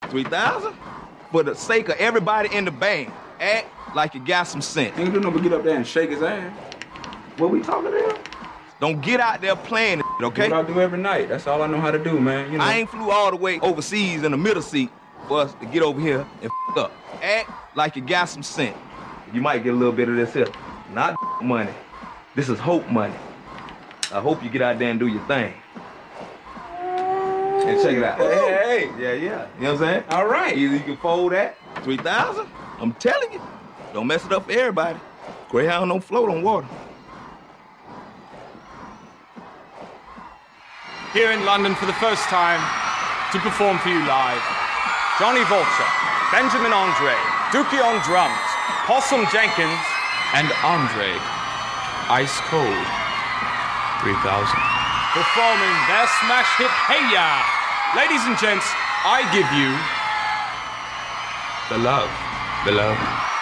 3,000? For the sake of everybody in the band, act like you got some sense. Ain't do no but get up there and shake his ass. What we talking about? Don't get out there playing it, okay? Do what I do every night. That's all I know how to do, man. You know. I ain't flew all the way overseas in the middle seat for us to get over here and up. Act like you got some sense. You might get a little bit of this here. Not money. This is hope money. I hope you get out there and do your thing. And check it out. Hey. Yeah. You know what I'm saying? All right. Either you can fold that, 3,000. I'm telling you. Don't mess it up for everybody. Greyhound don't float on water. Here in London for the first time to perform for you live, Johnny Vulture, Benjamin Andre, Dookie on drums, Possum Jenkins, and Andre Ice Cold 3000. Performing their smash hit, Hey Ya! Ladies and gents, I give you The Love.